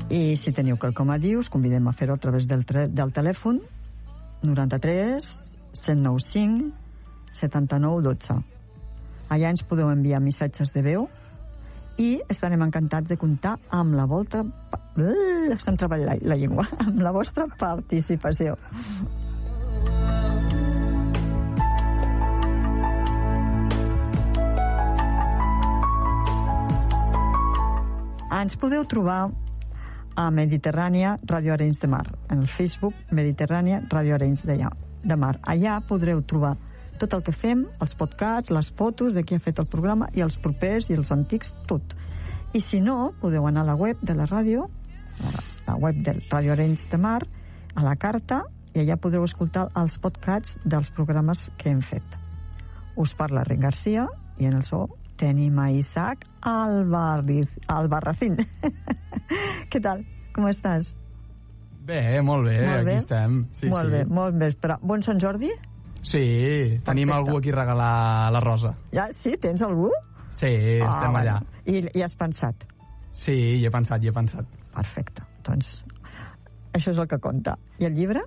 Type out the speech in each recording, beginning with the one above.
I si teniu quelcom a dir, us convidem a fer-ho a través del telèfon 93 195 79 12. Allà ens podeu enviar missatges de veu i estarem encantats de comptar amb la vostra se'm treballa la llengua, amb la vostra participació. Ens podeu trobar a Mediterrània Ràdio Arenys de Mar, en el Facebook Mediterrània Ràdio Arenys de Mar. Allà podreu trobar tot el que fem, els podcasts, les fotos de qui ha fet el programa i els propers i els antics, tot. I si no, podeu anar a la web de la ràdio, la web del Ràdio Arenys de Mar, a la carta, i allà podreu escoltar els podcasts dels programes que hem fet. Us parla Ren Garcia i en el so tenim a Isaac Albarracín. Què tal? Com estàs? Bé, molt bé, aquí estem. Sí, molt bé, molt bé. Però, bon Sant Jordi? Sí, tenim algú aquí a regalar la rosa. Ja, sí? Tens algú? Sí, estem allà. I has pensat? Sí, hi he pensat. Perfecte, doncs això és el que compta. I el llibre?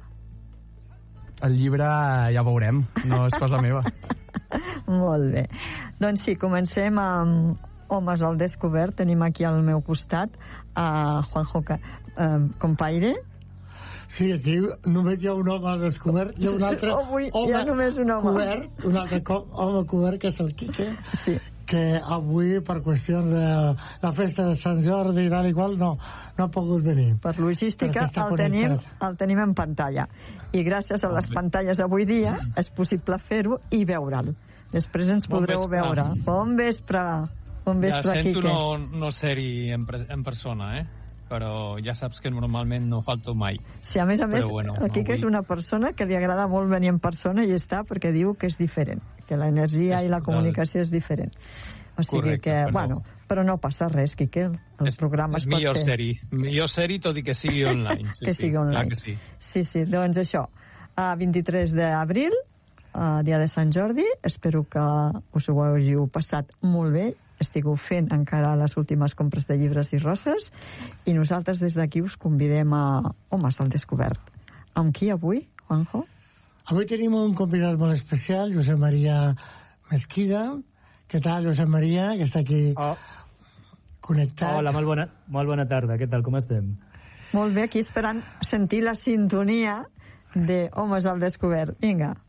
El llibre ja veurem, no és cosa meva. Molt bé. Doncs sí, comencem amb Homes al Descobert. Tenim aquí al meu costat a Juanjo Compaire. Sí, aquí només hi ha un home al descobert, hi ha un altre home cobert, un altre home cobert, que és el Quique, sí, que avui, per qüestions de la festa de Sant Jordi i tal i qual, no ha pogut venir. Per logística el tenim en pantalla. I gràcies a les pantalles d'avui dia és possible fer-ho i veure'l. Després ens podreu veure. Bon vespre. Bon vespre, Quique. Ja sento no ser-hi en persona, però ja saps que normalment no falto mai. Sí, a més, el Quique és una persona que li agrada molt venir en persona i està perquè diu que és diferent, que l'energia i la comunicació és diferent. O sigui que, però no passa res, Quique, el programa es pot fer. Millor ser-hi tot i que sigui online. Que sigui online. Sí, doncs això, 23 d'abril, dia de Sant Jordi, espero que us ho hàgiu passat molt bé, estigueu fent encara les últimes compres de llibres i roses, i nosaltres des d'aquí us convidem a Homes al Descobert. Amb qui avui, Juanjo? Avui tenim un convidat molt especial, Josep Maria Mesquida. Què tal, Josep Maria, que està aquí connectat? Hola, molt bona tarda. Què tal, com estem? Molt bé, aquí esperant sentir la sintonia de Homes al Descobert. Vinga.